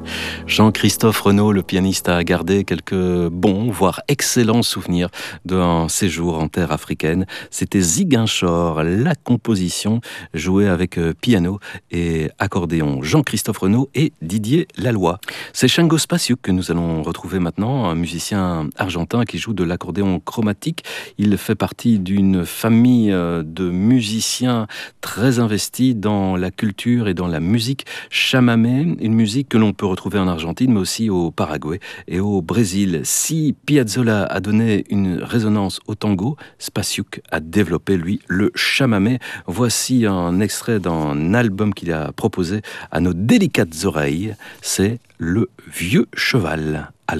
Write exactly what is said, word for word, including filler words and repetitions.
Jean-Christophe Renaud, le pianiste, a gardé quelques bons, voire excellents souvenirs d'un séjour en terre africaine. C'était Ziguinchor, la composition jouée avec piano et accordéon. Jean-Christophe Renaud et Didier Laloy. C'est Shango Spasiuk que nous allons retrouver maintenant, un musicien argentin qui joue de l'accordéon chromatique. Il fait partie d'une famille de musiciens très investis dans la culture et dans la musique chamamé, une musique que l'on peut retrouver en Argentine, mais aussi au Paraguay et au Brésil. Si Piazzolla a donné une résonance au tango, Spasiuk a développé, lui, le chamamé. Voici un extrait d'un album qu'il a proposé à nos délicates oreilles. C'est Le Vieux Cheval.